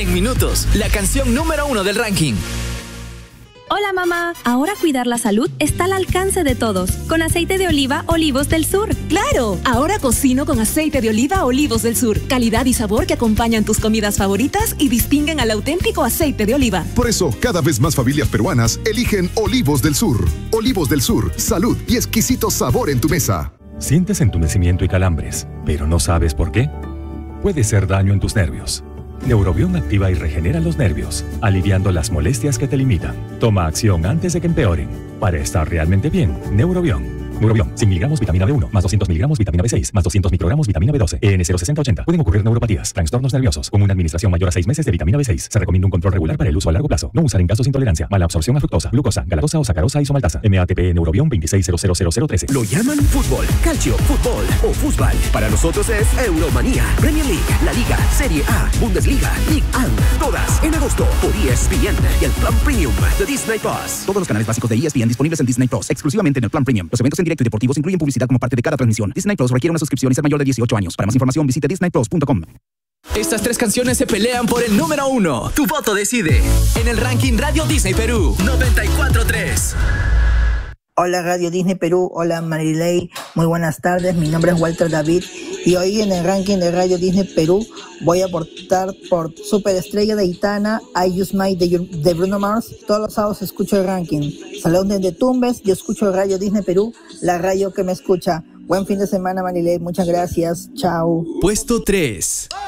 En minutos, la canción número 1 del ranking. Hola mamá, ahora cuidar la salud está al alcance de todos, con aceite de oliva Olivos del Sur. ¡Claro! Ahora cocino con aceite de oliva Olivos del Sur. Calidad y sabor que acompañan tus comidas favoritas y distinguen al auténtico aceite de oliva. Por eso, cada vez más familias peruanas eligen Olivos del Sur. Olivos del Sur, salud y exquisito sabor en tu mesa. Sientes entumecimiento y calambres, pero no sabes por qué. Puede ser daño en tus nervios. Neurobión activa y regenera los nervios, aliviando las molestias que te limitan. Toma acción antes de que empeoren. Para estar realmente bien, Neurobión. Neurobión, 100 miligramos vitamina B1, más 200 miligramos vitamina B6, más 200 microgramos vitamina B12, EN 06080. Pueden ocurrir neuropatías, trastornos nerviosos. Con una administración mayor a 6 meses de vitamina B6, se recomienda un control regular para el uso a largo plazo. No usar en casos de intolerancia, mala absorción a fructosa, glucosa, galactosa o sacarosa isomaltasa. MATP Neurobión 2600013. Lo llaman fútbol, calcio, fútbol o fútbol. Para nosotros es Euromanía, Premier League, La Liga, Serie A, Bundesliga, Ligue 1. Todas en agosto por ESPN y el Plan Premium de Disney Plus. Todos los canales básicos de ESPN disponibles en Disney Plus, exclusivamente en el Plan Premium. Los eventos en directo y deportivos incluyen publicidad como parte de cada transmisión. Disney Plus requiere una suscripción y ser mayor de 18 años. Para más información visite disneyplus.com. Estas 3 canciones se pelean por el número 1. Tu voto decide. En el ranking Radio Disney Perú 94.3. Hola Radio Disney Perú, hola Marilei, muy buenas tardes, mi nombre es Walter David y hoy en el ranking de Radio Disney Perú voy a votar por Superestrella de Aitana, I Use My de Bruno Mars. Todos los sábados escucho el ranking. Salón desde Tumbes, yo escucho Radio Disney Perú, la radio que me escucha. Buen fin de semana Marilei, muchas gracias, chao. Puesto 3.